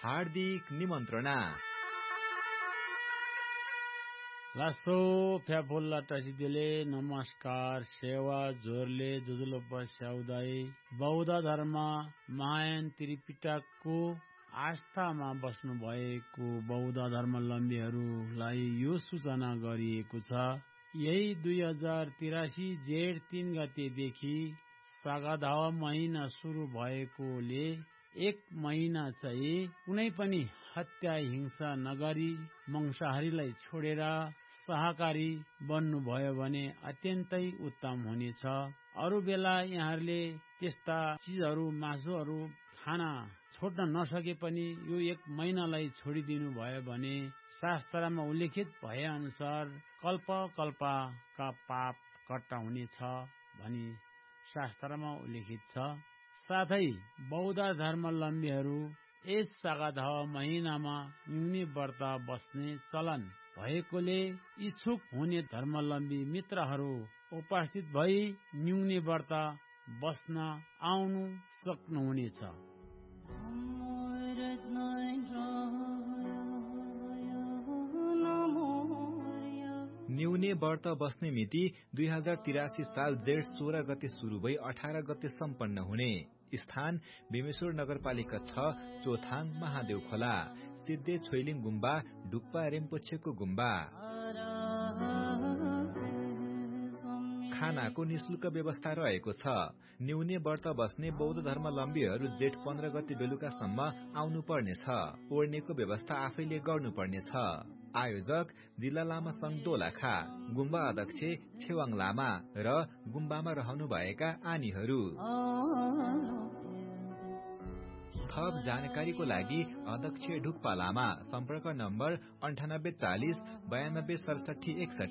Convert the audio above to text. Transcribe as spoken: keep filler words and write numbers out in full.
हार्दिक निमन्त्रणा। लासो फ्याफुल्ला टसिदेले नमस्कार सेवा जोरले जुजुलोप स्याउदाई बौद्ध धर्म महायान त्रिपिटकको आस्थामा बस्नु भएको बौद्ध धर्मावलम्बीहरूलाई यो सूचना गरिएको छ। यही दुई हजार तिरासी जेठ तीन गतेदेखि सागादावा महिना सुरु भएकोले एक महिना चाहिँ कुनै पनि हत्या हिंसा नगरी मांसाहारीलाई छोडेर शाकाहारी बन्नुभयो भने अत्यन्तै उत्तम हुनेछ। अरू बेला यहाँहरूले त्यस्ता चीजहरू मासुहरू खान छोड्न नसके पनि यो एक महिनालाई छोडिदिनु भयो भने शास्त्रमा उल्लेखित भए अनुसार कल्प कल्पका पाप कट्टा हुनेछ भनी शास्त्रमा उल्लेखित छ। साथै बौद्ध धर्मावलम्बीहरू यस सागादावा महिनामा न्यूनी व्रत बस्ने चलन भएकोले इच्छुक हुने धर्मावलम्बी मित्रहरू उपस्थित भई न्यूनी व्रत बस्न आउनु सक्नुहुनेछ। न्यूने व्रत बस्ने मिति दुई हजार तिरासी साल जेठ सोह्र गते शुरू भई अठार गते सम्पन्न हुने। स्थान भीमेश्वर नगरपालिका छ चोथाङ महादेव खोला सिद्धे छोइलिङ गुम्बा डुक्पा रेम्पोछेको गुम्बा। खानाको निशुल्क व्यवस्था रहेको छ। न्यूने व्रत बस्ने बौद्ध धर्मावलम्बीहरू जेठ पन्ध्र गते बेलुकासम्म आउनु पर्नेछ। ओर्नेको व्यवस्था आफैले गर्नुपर्नेछ। आयोजक जिल्ला लामा संघ दोलखा, गुम्बा अध्यक्ष छेवाङ लामा र गुम्बामा रहनुभएका आनीहरू। थप जानकारीको लागि अध्यक्ष ढुक्पा लामा, सम्पर्क नम्बर अन्ठानब्बे चालिस बयानब्बे सडसठी एकसठी।